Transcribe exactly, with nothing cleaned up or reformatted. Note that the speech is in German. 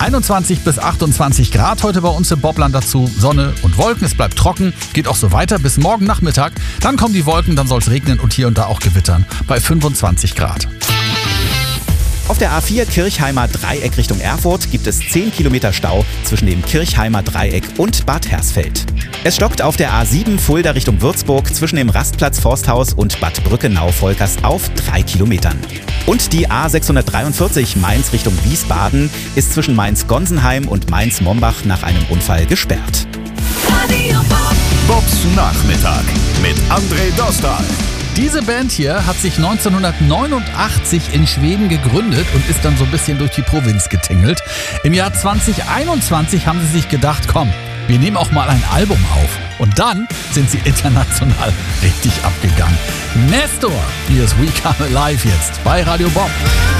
einundzwanzig bis achtundzwanzig Grad heute bei uns im Bobland, dazu Sonne und Wolken. Es bleibt trocken, geht auch so weiter bis morgen Nachmittag. Dann kommen die Wolken, dann soll es regnen und hier und da auch gewittern bei fünfundzwanzig Grad. Auf der A vier Kirchheimer Dreieck Richtung Erfurt gibt es zehn Kilometer Stau zwischen dem Kirchheimer Dreieck und Bad Hersfeld. Es stockt auf der A sieben Fulda Richtung Würzburg zwischen dem Rastplatz Forsthaus und Bad Brückenau-Volkers auf drei Kilometern. Und die A sechshundertdreiundvierzig Mainz Richtung Wiesbaden ist zwischen Mainz-Gonsenheim und Mainz-Mombach nach einem Unfall gesperrt. Bobs Nachmittag mit André Dostal. Diese Band hier hat sich neunzehnhundertneunundachtzig in Schweden gegründet und ist dann so ein bisschen durch die Provinz getingelt. Im Jahr zwanzig einundzwanzig haben sie sich gedacht, komm, wir nehmen auch mal ein Album auf. Und dann sind sie international richtig abgegangen. Nestor, hier ist We Come Alive jetzt bei Radio Bob.